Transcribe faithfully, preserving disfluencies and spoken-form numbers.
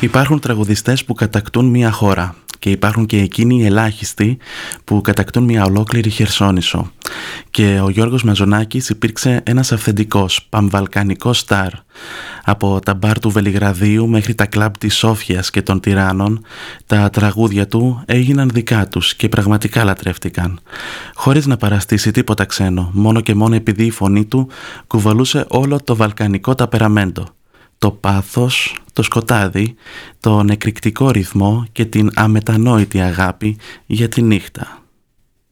Υπάρχουν τραγουδιστές που κατακτούν μια χώρα και υπάρχουν και εκείνοι οι ελάχιστοι που κατακτούν μια ολόκληρη Χερσόνησο. Και ο Γιώργος Μαζονάκης υπήρξε ένας αυθεντικός πανβαλκανικός στάρ. Από τα μπαρ του Βελιγραδίου μέχρι τα κλαμπ της Σόφιας και των Τυράννων, τα τραγούδια του έγιναν δικά τους και πραγματικά λατρεύτηκαν. Χωρίς να παραστήσει τίποτα ξένο, μόνο και μόνο επειδή η φωνή του κουβαλούσε όλο το βαλκανικό ταπεραμέντο. Το πάθος, το σκοτάδι, τον εκρηκτικό ρυθμό και την αμετανόητη αγάπη για τη νύχτα.